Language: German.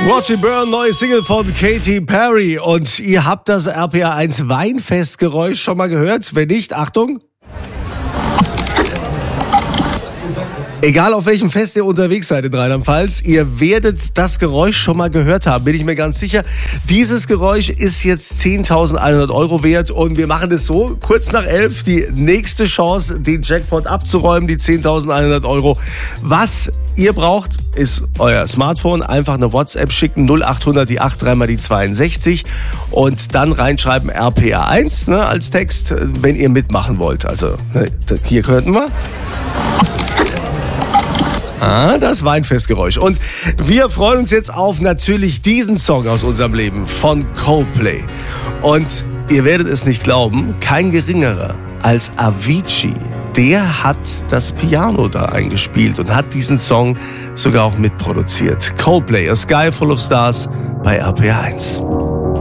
Watch It Burn, neue Single von Katy Perry. Und ihr habt das RPA 1 Weinfestgeräusch schon mal gehört? Wenn nicht, Achtung. Egal auf welchem Fest ihr unterwegs seid in Rheinland-Pfalz, ihr werdet das Geräusch schon mal gehört haben, bin ich mir ganz sicher. Dieses Geräusch ist jetzt 10.100 € wert und wir machen es so, kurz nach 11, die nächste Chance, den Jackpot abzuräumen, die 10.100 €. Was ihr braucht, ist euer Smartphone, einfach eine WhatsApp schicken, 0800 die 8 3 mal die 62 und dann reinschreiben RPA 1 als Text, wenn ihr mitmachen wollt. Also hier könnten wir... das Weinfestgeräusch. Und wir freuen uns jetzt auf natürlich diesen Song aus unserem Leben von Coldplay. Und ihr werdet es nicht glauben, kein geringerer als Avicii. Der hat das Piano da eingespielt und hat diesen Song sogar auch mitproduziert. Coldplay, A Sky Full of Stars bei RPA 1.